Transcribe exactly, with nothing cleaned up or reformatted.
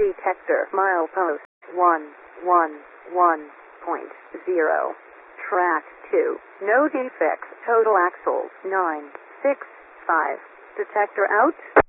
Detector milepost one one one point zero. Track two. No defects. Total axles nine six five. Detector out.